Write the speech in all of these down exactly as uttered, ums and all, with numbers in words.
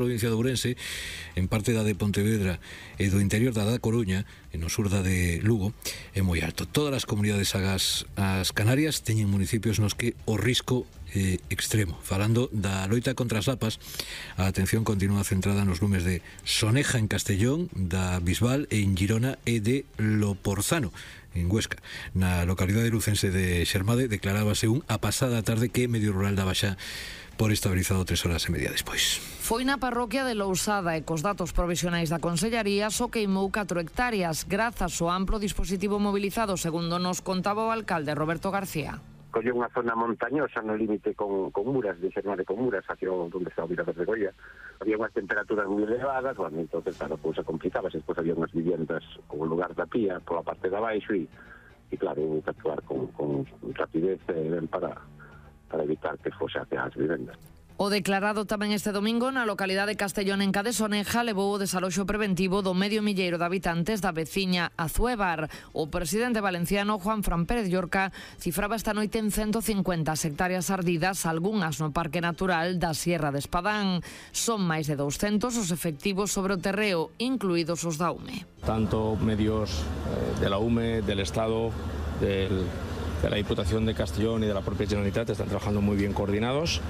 provincia de Ourense, en parte da de Pontevedra e do interior da da Coruña, e no sur da de Lugo, é moi alto. Todas as comunidades agas as Canarias teñen municipios nos que o risco é extremo. Falando da loita contra as lapas, a atención continúa centrada nos lumes de Soneja en Castellón, da Bisbal e en Girona e de Loporzano en Huesca. Na localidade lucense de Xermade declarábase un a pasada tarde que medio rural daba xa por estabilizado tres horas e media despois. Foi na parroquia de Lousada e cos datos provisionais da Consellería só queimou catro hectáreas grazas ao amplo dispositivo mobilizado, segundo nos contaba o alcalde Roberto García. Colle unha zona montañosa no límite con, con Muras, de Xermade con Muras, hacia onde está o Mirador de Goia. Había unhas temperaturas moi elevadas, bueno, entonces, claro, a cousa complicábase, despois había unhas viviendas como lugar da pía pola parte de abaixo e, e claro, hubo que actuar con, con rapidez eh, para, para evitar que fose hacia as vivendas. O declarado tamén este domingo na localidade de Castellón en Cadesoneja levou o desaloxo preventivo do medio milleiro de habitantes da veciña Azuévar. O presidente valenciano Juan Fran Pérez Llorca cifraba esta noite en ciento cincuenta hectáreas ardidas, algunhas no Parque Natural da Sierra de Espadán. Son máis de douscentos os efectivos sobre o terreo, incluídos os da U M E. Tanto medios eh, de la U M E, del Estado, del... de la Diputación de Castellón y de la propia Generalitat están trabajando muy bien coordinados,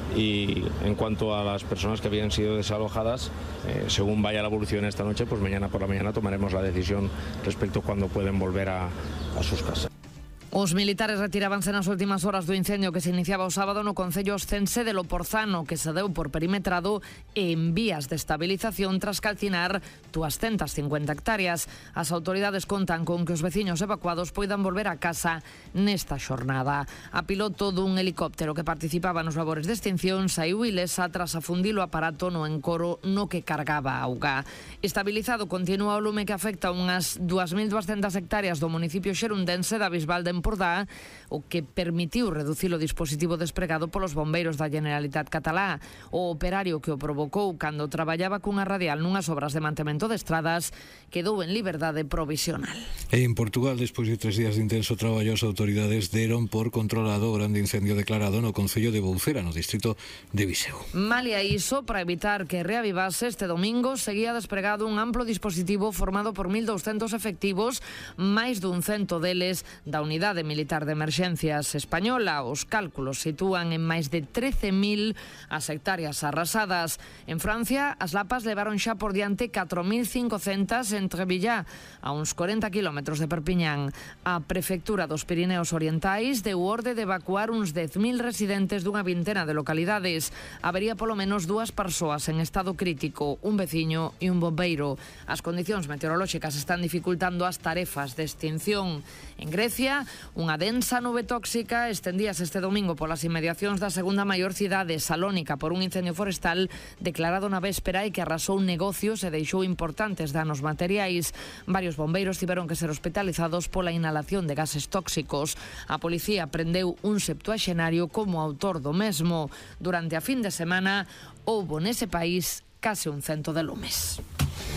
y en cuanto a las personas que habían sido desalojadas, eh, según vaya la evolución esta noche, pues mañana por la mañana tomaremos la decisión respecto a cuándo pueden volver a, a sus casas. Os militares retirábanse nas últimas horas do incendio que se iniciaba o sábado no concello oscense de Loporzano, que se deu por perimetrado e en vías de estabilización tras calcinar doscientas cincuenta hectáreas. As autoridades contan con que os veciños evacuados poidan volver a casa nesta xornada. A piloto dun helicóptero que participaba nos labores de extinción saiu ilesa tras afundir o aparato no encoro no que cargaba auga. Estabilizado continúa o lume que afecta unhas dúas mil duascentas hectáreas do municipio xerundense da Bisbal de Empordá, o que permitiu reducir o dispositivo despregado polos bombeiros da Generalitat Catalá. O operario que o provocou cando traballaba cunha radial nunhas obras de mantemento de estradas quedou en liberdade provisional. E en Portugal, despois de tres días de intenso traballo, as autoridades deron por controlado o grande incendio declarado no concello de Boucera, no distrito de Viseu. Malia iso, para evitar que reavivase, este domingo seguía despregado un amplo dispositivo formado por mil douscentos efectivos, máis dun cento deles da Unidade Militar de Emerxencias Española. Os cálculos sitúan en máis de trece mil as hectáreas arrasadas. En Francia, as lapas levaron xa por diante catro mil cincocentas entre Villá, a uns corenta kilómetros de Perpiñán. A Prefectura dos Pirineos Orientais deu orde de evacuar uns dez mil residentes dunha vintena de localidades. Habería polo menos dúas persoas en estado crítico, un veciño e un bombeiro. As condicións meteorolóxicas están dificultando as tarefas de extinción. En Grecia, unha densa nube tóxica estendíase este domingo polas inmediacións da segunda maior cidade, Salónica, por un incendio forestal declarado na véspera e que arrasou negocios e deixou importantes danos materiais. Varios bombeiros tiveron que ser hospitalizados pola inhalación de gases tóxicos. A policía prendeu un septuaxenario como autor do mesmo. Durante a fin de semana houbo nese país case un cento de lumes.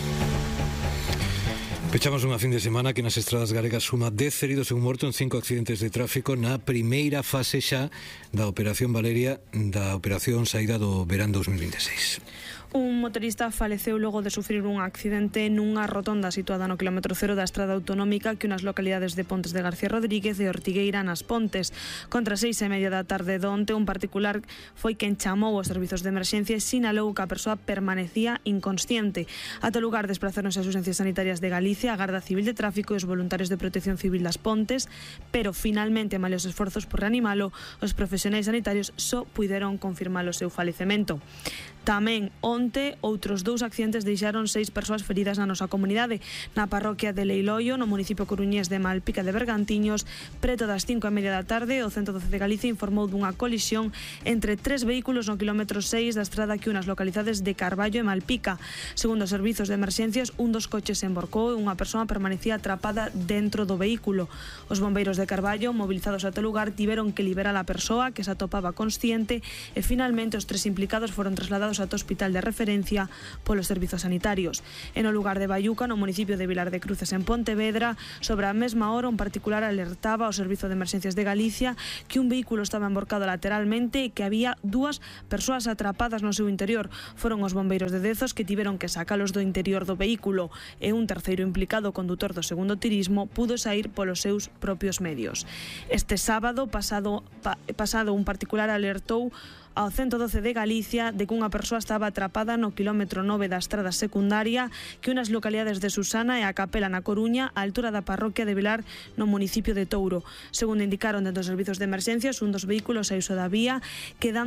Pechamos unha fin de semana que nas estradas galegas suma dez feridos e un morto en cinco accidentes de tráfico na primeira fase xa da Operación Valeria, da Operación Saída do verán dos mil vinte e seis. Un motorista faleceu logo de sufrir un accidente nunha rotonda situada no kilómetro cero da estrada autonómica que unas localidades de Pontes de García Rodríguez e Ortigueira nas Pontes. Contra seis e media da tarde donte, un particular foi quen chamou os servizos de emerxencia e sinalou que a persoa permanecía inconsciente. Ata o lugar desplazáronse as urxencias sanitarias de Galicia, a Garda Civil de Tráfico e os voluntarios de Protección Civil das Pontes, pero finalmente, malia os esforzos por reanimalo, os profesionais sanitarios só puideron confirmar o seu falecemento. Tamén onte outros dous accidentes deixaron seis persoas feridas na nosa comunidade. Na parroquia de Leiloio, no municipio coruñés de Malpica de Bergantiños, preto das cinco e media da tarde, o ciento doce de Galicia informou dunha colisión entre tres vehículos no kilómetro seis da estrada que unas localidades de Carballo e Malpica. Segundo os servizos de emerxencias, un dos coches se emborcou e un unha persoa permanecía atrapada dentro do vehículo. Os bombeiros de Carballo, movilizados ate o lugar, tiveron que liberar a persoa que se atopaba consciente e finalmente os tres implicados foron trasladados ao hospital de referencia polos servizos sanitarios. E no lugar de Baiuca, no municipio de Vilar de Cruces, en Pontevedra, sobre a mesma hora un particular alertaba ao Servizo de Emerxencias de Galicia que un vehículo estaba emborcado lateralmente e que había dúas persoas atrapadas no seu interior. Foron os bombeiros de Dezos que tiveron que sacalos do interior do vehículo e un terceiro implicado, condutor do segundo tirismo, pudo saír polos seus propios medios. Este sábado pasado, pa, pasado un particular alertou ao ciento doce de Galicia de que unha persoa estaba atrapada no quilómetro nove da estrada secundaria que unas localidades de Susana e a Capela na Coruña, á altura da parroquia de Vilar no municipio de Touro. Segundo indicaron dentro dos servizos de emerxencias, un dos vehículos saíu da vía, quedando